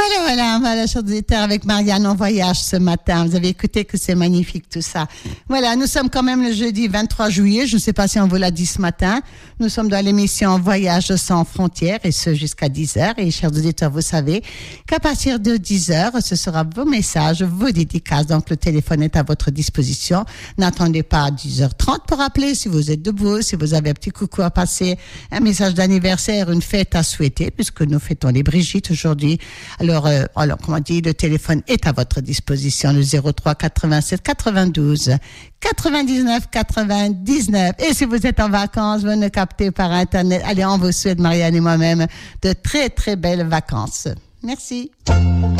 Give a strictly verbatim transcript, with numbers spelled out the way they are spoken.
Voilà, voilà, voilà, chers auditeurs, avec Marianne en voyage ce matin. Vous avez écouté que c'est magnifique tout ça. Voilà, nous sommes quand même le jeudi vingt-trois juillet. Je ne sais pas si on vous l'a dit ce matin. Nous sommes dans l'émission Voyage sans frontières et ce jusqu'à dix heures. Et chers auditeurs, vous savez qu'à partir de dix heures, ce sera vos messages, vos dédicaces. Donc le téléphone est à votre disposition. N'attendez pas à dix heures trente pour appeler si vous êtes debout, si vous avez un petit coucou à passer, un message d'anniversaire, une fête à souhaiter, puisque nous fêtons les Brigitte aujourd'hui. Alors, euh, alors, comment on dit, le téléphone est à votre disposition, le zéro trois quatre-vingt-sept quatre-vingt-douze quatre-vingt-dix-neuf quatre-vingt-dix-neuf. Et si vous êtes en vacances, vous nous captez par Internet. Allez, on vous souhaite, Marianne et moi-même, de très, très belles vacances. Merci.